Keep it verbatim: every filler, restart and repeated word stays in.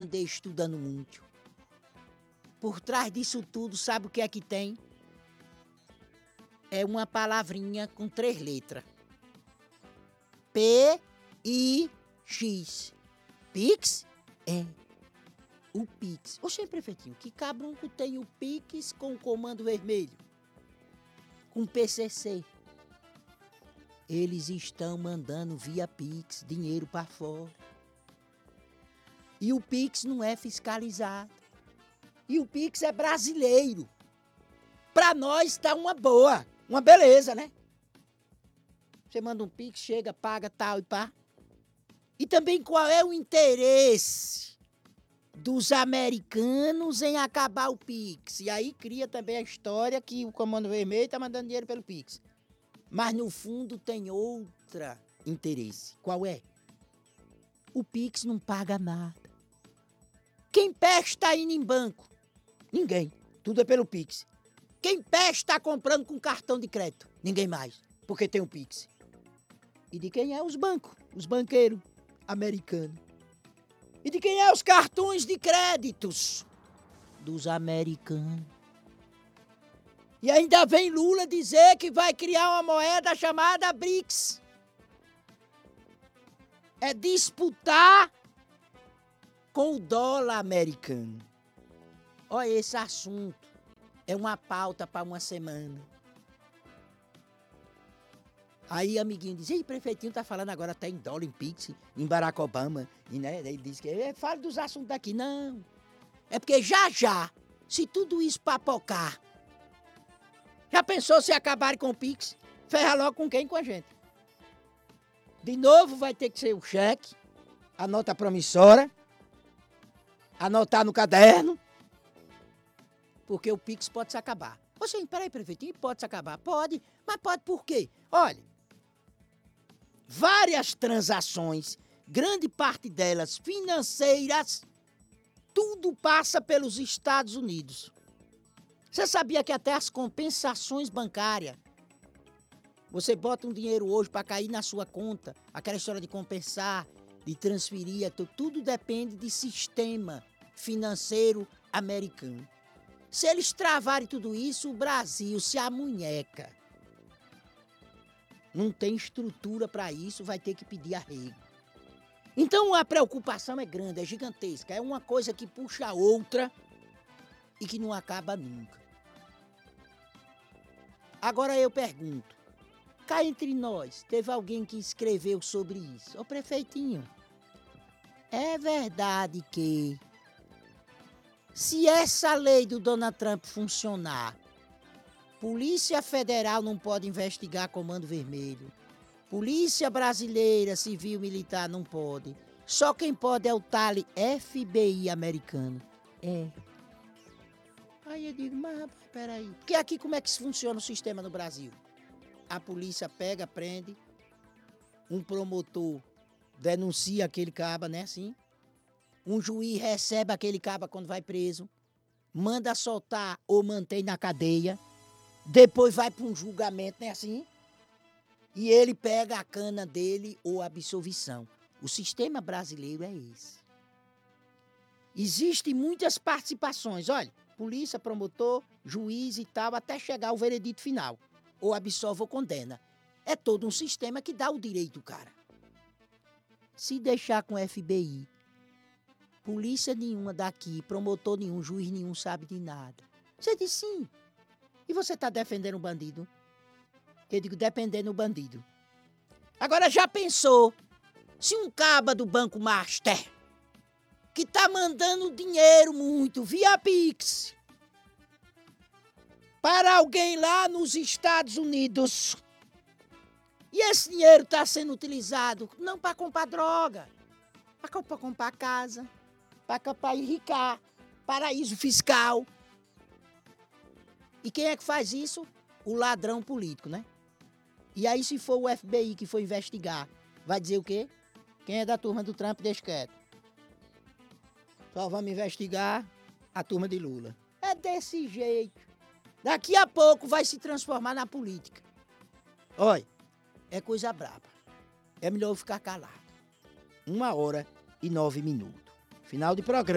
andei estudando muito. Por trás disso tudo, sabe o que é que tem? É uma palavrinha com três letras. P I X. Pix? É. O Pix. Oxê, prefeitinho, que cabrunco tem o Pix com o comando vermelho? Com P C C. Eles estão mandando via Pix dinheiro para fora. E o Pix não é fiscalizado. E o Pix é brasileiro. Para nós tá uma boa, uma beleza, né? Você manda um Pix, chega, paga, tal e pá. E também qual é o interesse dos americanos em acabar o Pix? E aí cria também a história que o Comando Vermelho tá mandando dinheiro pelo Pix. Mas no fundo tem outra interesse. Qual é? O Pix não paga nada. Quem peste tá indo em banco? Ninguém. Tudo é pelo Pix. Quem peste tá comprando com cartão de crédito? Ninguém mais. Porque tem o Pix. E de quem é? Os bancos. Os banqueiros americanos. E de quem é os cartões de créditos? Dos americanos. E ainda vem Lula dizer que vai criar uma moeda chamada BRICS. É disputar com o dólar americano. Olha, esse assunto é uma pauta para uma semana. Aí, amiguinho diz, ei, prefeitinho tá falando agora até em dólar, em Pix, em Barack Obama. E, né, ele diz que é, fala dos assuntos daqui. Não. É porque já, já, se tudo isso papocar, já pensou se acabarem com o Pix? Ferra logo com quem? Com a gente. De novo vai ter que ser o cheque, a nota promissória, anotar no caderno, porque o Pix pode se acabar. Você, peraí, prefeitinho, pode se acabar? Pode, mas pode por quê? Olha, várias transações, grande parte delas financeiras, tudo passa pelos Estados Unidos. Você sabia que até as compensações bancárias, você bota um dinheiro hoje para cair na sua conta, aquela história de compensar, de transferir, tudo depende de sistema financeiro americano. Se eles travarem tudo isso, o Brasil se amunheca. Não tem estrutura para isso, vai ter que pedir arrego. Então a preocupação é grande, é gigantesca. É uma coisa que puxa a outra e que não acaba nunca. Agora eu pergunto, cá entre nós, teve alguém que escreveu sobre isso? Ô prefeitinho, é verdade que se essa lei do Donald Trump funcionar, Polícia Federal não pode investigar Comando Vermelho, Polícia Brasileira, Civil, Militar não pode, só quem pode é o tal F B I americano. É. Aí eu digo, mas rapaz, peraí. Porque aqui como é que funciona o sistema no Brasil? A polícia pega, prende, um promotor denuncia aquele caba, né, assim? Um juiz recebe aquele caba quando vai preso, manda soltar ou mantém na cadeia, depois vai para um julgamento, né, assim? E ele pega a cana dele ou a absolvição. O sistema brasileiro é esse. Existem muitas participações, olha, polícia, promotor, juiz e tal, até chegar ao veredito final. Ou absolve ou condena. É todo um sistema que dá o direito, cara. Se deixar com o F B I, polícia nenhuma daqui, promotor nenhum, juiz nenhum sabe de nada. Você diz sim. E você está defendendo o bandido? Eu digo, defendendo o bandido. Agora já pensou, se um caba do Banco Master, que tá mandando dinheiro muito via Pix para alguém lá nos Estados Unidos, e esse dinheiro está sendo utilizado não para comprar droga, para comprar casa, para enricar, paraíso fiscal. E quem é que faz isso? O ladrão político, né? E aí se for o F B I que for investigar, vai dizer o quê? Quem é da turma do Trump deixa quieto. Só vamos investigar a turma de Lula. É desse jeito. Daqui a pouco vai se transformar na política. Olha, é coisa braba. É melhor eu ficar calado. Uma hora e nove minutos. Final de programa.